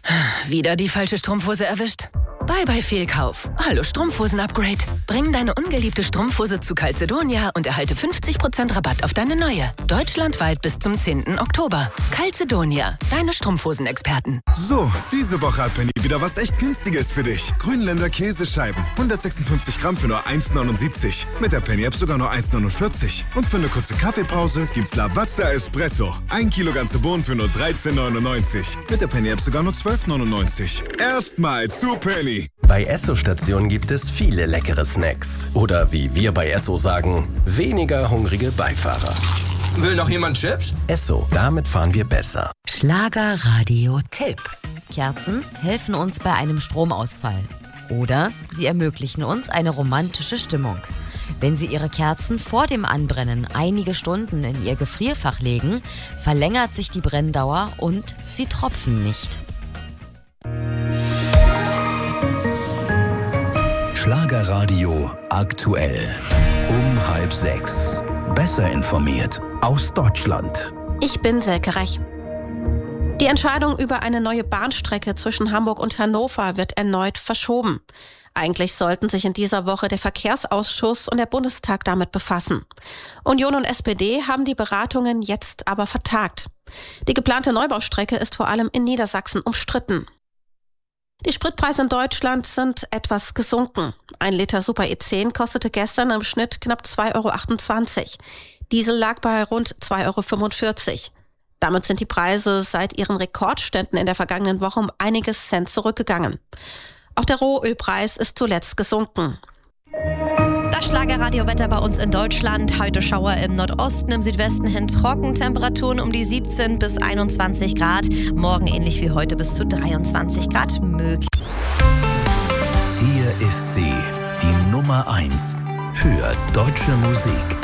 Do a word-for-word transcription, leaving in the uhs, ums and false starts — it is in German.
Wieder die falsche Strumpfhose erwischt? Bye bye Fehlkauf. Hallo Strumpfhosen-Upgrade. Bring deine ungeliebte Strumpfhose zu Calzedonia und erhalte fünfzig Prozent Rabatt auf deine neue. Deutschlandweit bis zum zehnten Oktober. Calzedonia, deine Strumpfhosen-Experten. So, diese Woche hat Penny wieder was echt Günstiges für dich. Grünländer Käsescheiben. hundertsechsundfünfzig Gramm für nur eins neunundsiebzig. Mit der Penny-App sogar nur eins neunundvierzig. Und für eine kurze Kaffeepause gibt's Lavazza Espresso. Ein Kilo ganze Bohnen für nur dreizehn neunundneunzig. Mit der Penny-App sogar nur zwölf neunundneunzig. Erstmal zu Penny. Bei Esso-Stationen gibt es viele leckere Snacks. Oder wie wir bei Esso sagen, weniger hungrige Beifahrer. Will noch jemand Chips? Esso, damit fahren wir besser. Schlagerradio-Tipp. Kerzen helfen uns bei einem Stromausfall. Oder sie ermöglichen uns eine romantische Stimmung. Wenn Sie Ihre Kerzen vor dem Anbrennen einige Stunden in Ihr Gefrierfach legen, verlängert sich die Brenndauer und sie tropfen nicht. Schlagerradio aktuell. Um halb sechs. Besser informiert aus Deutschland. Ich bin Selke Rech. Die Entscheidung über eine neue Bahnstrecke zwischen Hamburg und Hannover wird erneut verschoben. Eigentlich sollten sich in dieser Woche der Verkehrsausschuss und der Bundestag damit befassen. Union und S P D haben die Beratungen jetzt aber vertagt. Die geplante Neubaustrecke ist vor allem in Niedersachsen umstritten. Die Spritpreise in Deutschland sind etwas gesunken. Ein Liter Super E zehn kostete gestern im Schnitt knapp zwei Euro achtundzwanzig. Diesel lag bei rund zwei Euro fünfundvierzig. Damit sind die Preise seit ihren Rekordständen in der vergangenen Woche um einiges Cent zurückgegangen. Auch der Rohölpreis ist zuletzt gesunken. Das Schlagerradiowetter bei uns in Deutschland. Heute Schauer im Nordosten, im Südwesten hin trocken. Temperaturen um die siebzehn bis einundzwanzig Grad. Morgen ähnlich wie heute bis zu dreiundzwanzig Grad möglich. Hier ist sie, die Nummer eins für deutsche Musik.